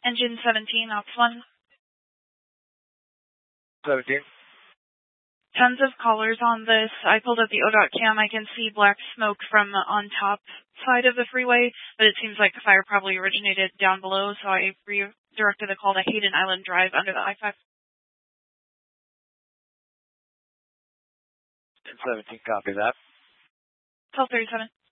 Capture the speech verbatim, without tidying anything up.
Engine seventeen, ops one. seventeen. Tons of callers on this. I pulled up the O D O T cam. I can see black smoke from on top side of the freeway, but it seems like the fire probably originated down below, so I redirected the call to Hayden Island Drive under the I five. ten seventeen, copy that. twelve thirty-seven.